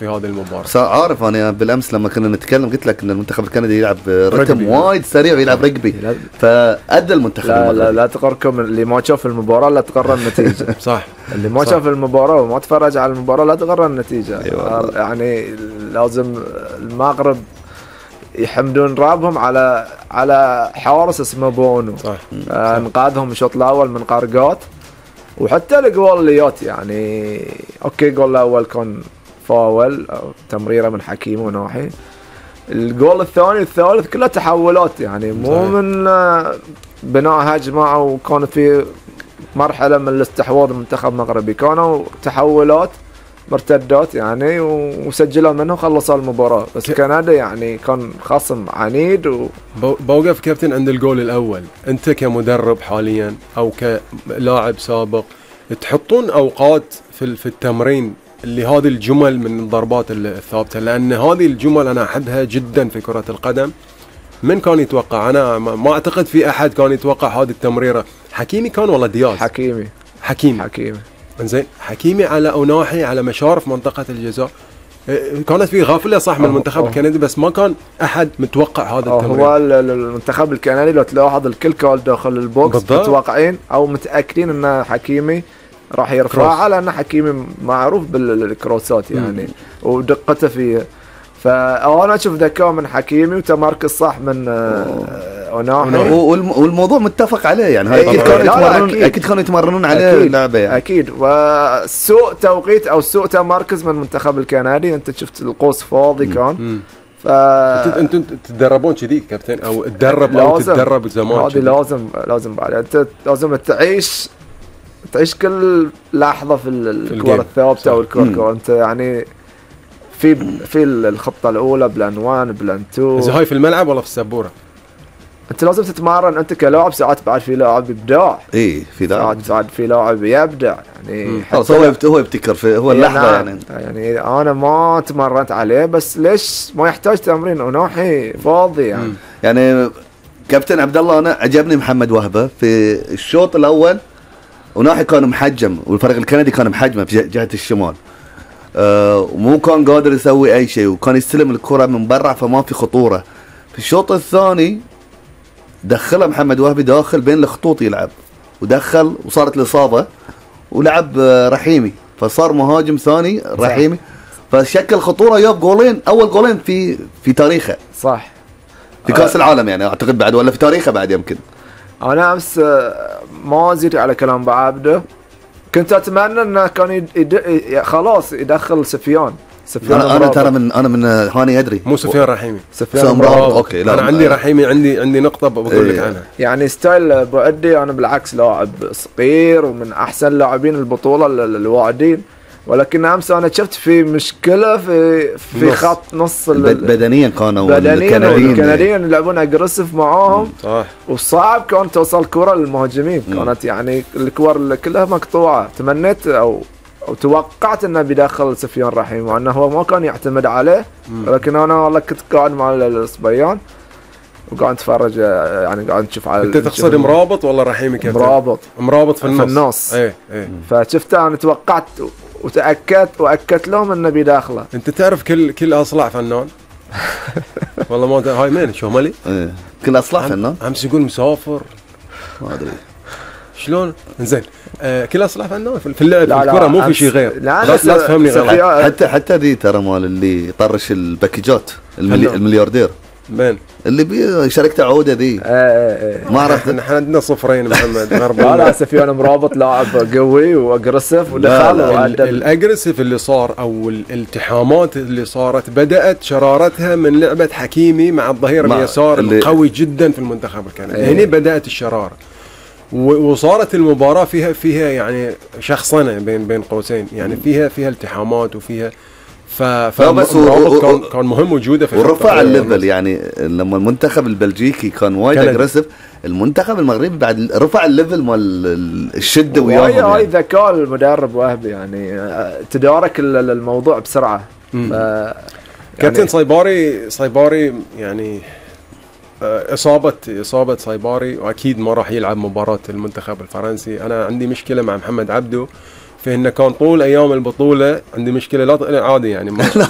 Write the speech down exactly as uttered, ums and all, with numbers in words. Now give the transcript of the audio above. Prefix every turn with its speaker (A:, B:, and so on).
A: في هذه المباراه.
B: عارف انا بالامس لما كنا نتكلم قلت لك ان المنتخب الكندي يلعب رتم وايد سريع ويلعب رجبي، فادى المنتخب
C: لا
B: المغربي.
C: لا, لا تقركم اللي ما شاف المباراه لا تقرر النتيجه.
A: صح،
C: اللي ما شاف المباراه وما تفرج على المباراه لا تقرر النتيجه. يعني لازم المغرب يحمدون رابهم على على حارس اسمه بونو.
A: صح.
C: انقاذهم الشوط الاول من قرقات، وحتى الجول اللي جات يعني اوكي الجول الاول كان فاول او تمريره من حكيم وناحي. الجول الثاني والثالث كلها تحولات، يعني مو من بناء هجمه او كان في مرحله من الاستحواذ المنتخب المغربي، كانوا تحولات مرتدات يعني وسجلوا منه وخلصوا المباراه. بس ك... كندا يعني كان خصم عنيد. و...
A: بوقف كابتن عند الجول الاول. انت كمدرب حاليا او كلاعب سابق تحطون اوقات في في التمرين اللي هذه الجمل من الضربات الثابته، لان هذه الجمل انا احبها جدا في كره القدم. من كان يتوقع؟ انا ما اعتقد في احد كان يتوقع هذه التمريره. حكيمي كان ولا دياز؟
C: حكيمي
A: حكيمي
C: حكيمي
A: انزين. حكيمي على أناحي على مشارف منطقة الجزاء، كانت في غافلة صح من المنتخب الكندي، بس ما كان أحد متوقع هذا التمرير.
C: هو المنتخب الكندي لو تلاحظ الكل كان داخل البوكس متوقعين أو متأكدين أن حكيمي راح يرفعها، لأن حكيمي معروف بالكروسات يعني ودقته فيها. فأنا أشوف ذكاء من حكيمي وتمركز صح من أناحي،
B: والموضوع متفق عليه يعني. أكيد كانوا يتمرنون أكيد كانوا يتمرنون عليه اللعبة يعني.
C: أكيد. وسوء توقيت أو سوء تمركز من المنتخب الكندي. أنت شفت القوس فاضي كان.
A: ف انتم تتدربون كذي كابتن او تدرب او تتدرب زمان؟
C: هذه لازم لازم بعد انت لازم تعيش تعيش كل لحظة في الكرة الثابتة والكرة. انت يعني في في الخطة الأولى بلان واحد بلان اثنين.
A: إذا هاي في الملعب ولا في السبورة؟
C: أنت لازم تتمرن أنت كلاعب. ساعات بعد في لاعب إبداع.
B: إيه في لاعب.
C: ساعات بعد في لاعب يبدع يعني.
B: هو هو يبتكر في هو اللحظة يعني.
C: يعني أنا ما تمرنت عليه، بس ليش ما يحتاج تمرين؟ وناحي فاضي يعني.
B: مم. يعني كابتن عبد الله أنا عجبني محمد وهبة في الشوط الأول. وناحي كان محجم والفريق الكندي كان محجمه في جهة الشمال. أه ومو كان قادر يسوي اي شيء، وكان يستلم الكرة من برا فما في خطورة. في الشوط الثاني دخل محمد وهبي داخل بين الخطوط يلعب، ودخل وصارت الإصابة ولعب رحيمي، فصار مهاجم ثاني رحيمي، فشكل خطورة ياب جولين، اول جولين في في تاريخه
C: صح
B: في كأس أه العالم يعني اعتقد بعد، ولا في تاريخه بعد يمكن.
C: انا امس ما ازيد على كلام بعبده، كنت اتمنى انه كان يد... يد... خلاص يدخل سفيان. سفيان
B: انا انا ترى من انا من هاني ادري
A: مو سفيان رحيمي،
C: سفيان
B: امراض. اوكي لا
A: انا عندي رحيمي، عندي عندي نقطه بقول لك عنها.
C: يعني ستايل بؤدي انا بالعكس لاعب صغير ومن احسن لاعبين البطوله الواعدين، ولكن امس انا شفت في مشكله في في نص. خط نص
B: بدنيا كانوا
C: بدنيا الكنديين يلعبون اجريسيف معاهم
A: صح،
C: وصعب كان توصل كره للمهاجمين. مم. كانت يعني الكور كلها مقطوعه. تمنيت او او توقعت انه بيدخل سفيان رحيم، وانه هو ما كان يعتمد عليه. مم. ولكن انا والله كنت قاعد مع الصبيان وقاعد اتفرج يعني، قاعد نشوف على.
A: انت تقصد مرابط ولا رحيمي كابتن؟
C: مرابط
A: مرابط في النص
C: في النص
A: ايه ايه.
C: فشفته انا توقعت وتاكدت واكدت لهم انه بيداخله.
A: انت تعرف كل كل اصلع فنان والله ما هاي مين شو مالي
B: ايه كل اصلع فنان
A: امس يقول مسافر
B: ما ادري
A: شلون. انزين آه كل اصلع فنان في اللعب في الكره مو في شيء غير.
C: لا
A: لا, لا تفهمني غلط.
B: حتى حتى دي ترى مال اللي طرش الباكيجات الملي الملياردير
A: مين
B: اللي بي شركته عوده ذي.
C: ايه ايه
B: ما عرفت.
A: احنا عندنا صفرين محمد.
C: لا لا سفيان مرابط لاعب قوي واجريسيف ودخل.
A: الاجريسيف اللي صار او الالتحامات اللي صارت بدات شرارتها من لعبه حكيمي مع الظهير اليسار القوي جدا في المنتخب الكندي. هنا بدات الشراره وصارت المباراه فيها فيها يعني شخصنه بين بين قوسين، يعني فيها فيها التحامات وفيها ف
B: بس
A: كان كان مهم وجوده في
B: ورفع الليفل. يعني لما المنتخب البلجيكي كان وايد اجريسيف، المنتخب المغربي بعد رفع الليفل مال الشده وياهم.
C: هاي هاي ذكاء المدرب وهبي يعني تدارك الموضوع بسرعه. ف
A: كابتن يعني صيباري صيباري يعني اصابه اصابه صيباري واكيد ما راح يلعب مباراه المنتخب الفرنسي. انا عندي مشكله مع محمد عبده في انه كان طول ايام البطوله عندي مشكله لا عادي يعني